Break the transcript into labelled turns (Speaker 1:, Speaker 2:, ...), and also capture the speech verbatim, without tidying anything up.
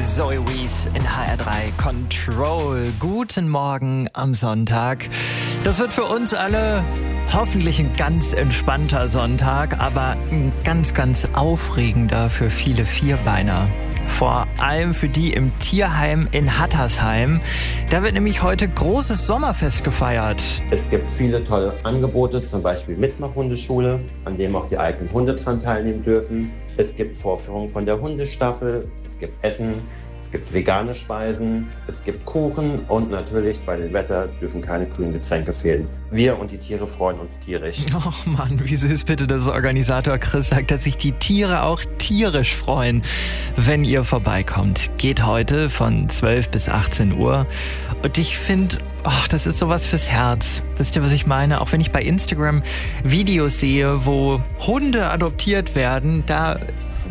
Speaker 1: Zoe Wees in H R drei Control. Guten Morgen am Sonntag. Das wird für uns alle hoffentlich ein ganz entspannter Sonntag, aber ein ganz, ganz aufregender für viele Vierbeiner. Vor allem für die im Tierheim in Hattersheim. Da wird nämlich heute großes Sommerfest gefeiert.
Speaker 2: Es gibt viele tolle Angebote, zum Beispiel Mitmach-Hundeschule, an dem auch die eigenen Hunde dran teilnehmen dürfen. Es gibt Vorführungen von der Hundestaffel, es gibt Essen, es gibt vegane Speisen, es gibt Kuchen und natürlich bei dem Wetter dürfen keine kühlen Getränke fehlen. Wir und die Tiere freuen uns tierisch.
Speaker 1: Och Mann, wie süß bitte, dass Organisator Chris sagt, dass sich die Tiere auch tierisch freuen, wenn ihr vorbeikommt. Geht heute von zwölf bis achtzehn Uhr und ich finde, ach, das ist sowas fürs Herz. Wisst ihr, was ich meine? Auch wenn ich bei Instagram Videos sehe, wo Hunde adoptiert werden, da